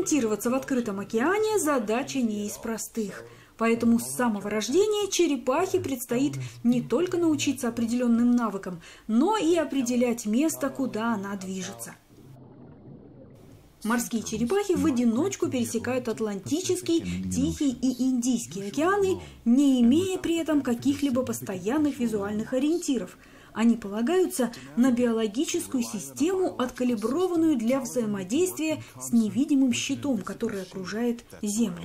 Ориентироваться в открытом океане – задача не из простых. Поэтому с самого рождения черепахе предстоит не только научиться определенным навыкам, но и определять место, куда она движется. Морские черепахи в одиночку пересекают Атлантический, Тихий и Индийский океаны, не имея при этом каких-либо постоянных визуальных ориентиров. Они полагаются на биологическую систему, откалиброванную для взаимодействия с невидимым щитом, который окружает Землю.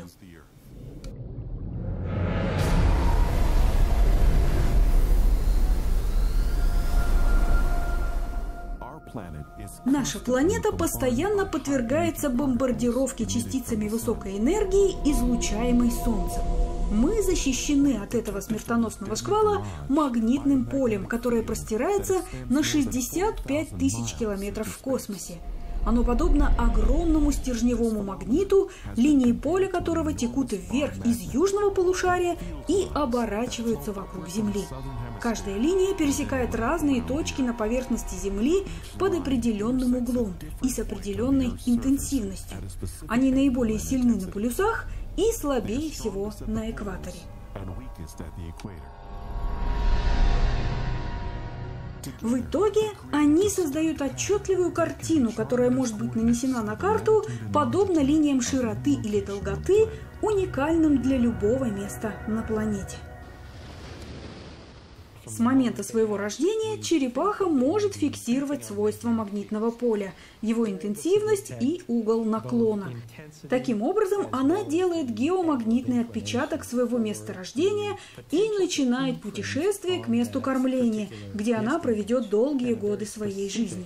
Наша планета постоянно подвергается бомбардировке частицами высокой энергии, излучаемой Солнцем. Мы защищены от этого смертоносного шквала магнитным полем, которое простирается на 65 тысяч километров в космосе. Оно подобно огромному стержневому магниту, линии поля которого текут вверх из южного полушария и оборачиваются вокруг Земли. Каждая линия пересекает разные точки на поверхности Земли под определенным углом и с определенной интенсивностью. Они наиболее сильны на полюсах и слабее всего на экваторе. В итоге они создают отчетливую картину, которая может быть нанесена на карту, подобно линиям широты или долготы, уникальным для любого места на планете. С момента своего рождения черепаха может фиксировать свойства магнитного поля, его интенсивность и угол наклона. Таким образом, она делает геомагнитный отпечаток своего месторождения и начинает путешествие к месту кормления, где она проведет долгие годы своей жизни.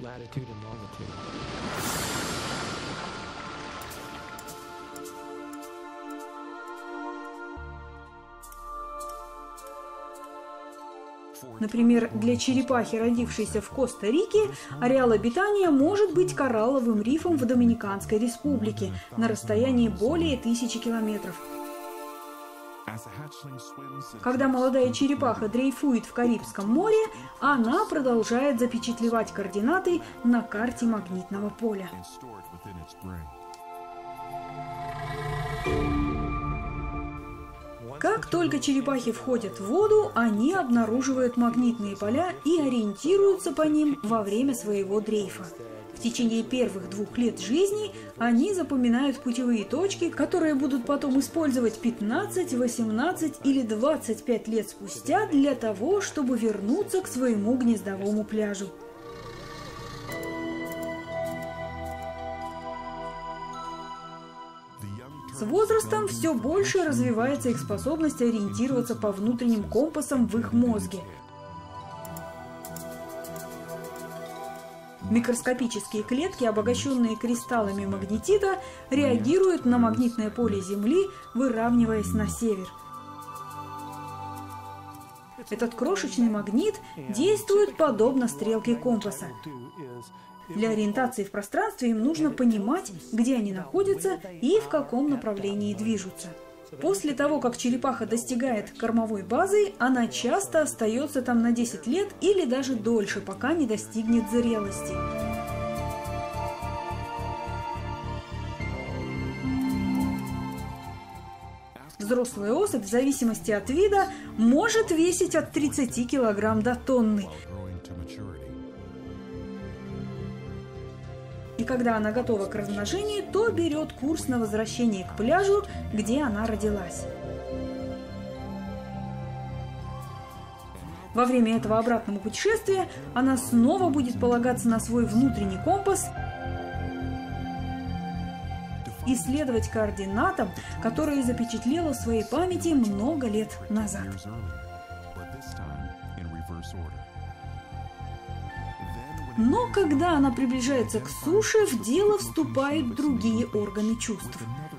Например, для черепахи, родившейся в Коста-Рике, ареал обитания может быть коралловым рифом в Доминиканской республике на расстоянии более 1000 километров. Когда молодая черепаха дрейфует в Карибском море, она продолжает запечатлевать координаты на карте магнитного поля. Как только черепахи входят в воду, они обнаруживают магнитные поля и ориентируются по ним во время своего дрейфа. В течение первых 2 лет жизни они запоминают путевые точки, которые будут потом использовать 15, 18 или 25 лет спустя для того, чтобы вернуться к своему гнездовому пляжу. С возрастом все больше развивается их способность ориентироваться по внутренним компасам в их мозге. Микроскопические клетки, обогащенные кристаллами магнетита, реагируют на магнитное поле Земли, выравниваясь на север. Этот крошечный магнит действует подобно стрелке компаса. Для ориентации в пространстве им нужно понимать, где они находятся и в каком направлении движутся. После того, как черепаха достигает кормовой базы, она часто остается там на 10 лет или даже дольше, пока не достигнет зрелости. Взрослая особь, в зависимости от вида, может весить от 30 кг до тонны. И когда она готова к размножению, то берет курс на возвращение к пляжу, где она родилась. Во время этого обратного путешествия она снова будет полагаться на свой внутренний компас и следовать координатам, которые запечатлела в своей памяти много лет назад. Но когда она приближается к суше, в дело вступают другие органы чувств.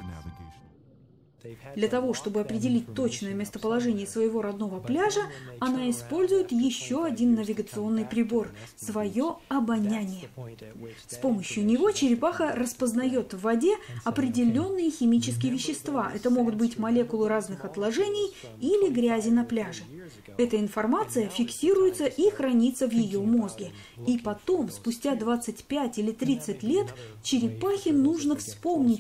Для того, чтобы определить точное местоположение своего родного пляжа, она использует еще один навигационный прибор – свое обоняние. С помощью него черепаха распознает в воде определенные химические вещества. Это могут быть молекулы разных отложений или грязи на пляже. Эта информация фиксируется и хранится в ее мозге. И потом, спустя 25 или 30 лет, черепахе нужно вспомнить